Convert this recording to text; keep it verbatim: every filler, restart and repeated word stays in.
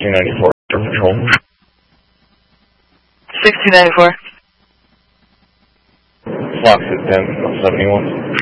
sixteen ninety-four, Patrol. sixteen ninety-four. Fox at ten seventy-one.